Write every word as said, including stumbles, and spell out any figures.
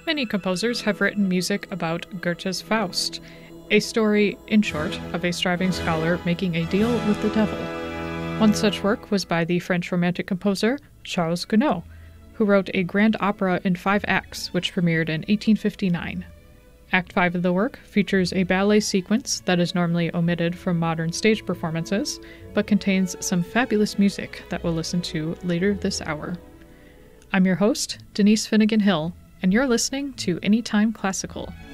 Many composers have written music about Goethe's Faust, a story, in short, of a striving scholar making a deal with the devil. One such work was by the French Romantic composer Charles Gounod, who wrote a grand opera in five acts, which premiered in eighteen fifty-nine. Act five of the work features a ballet sequence that is normally omitted from modern stage performances, but contains some fabulous music that we'll listen to later this hour. I'm your host, Denise Finnegan Hill, and you're listening to Anytime Classical,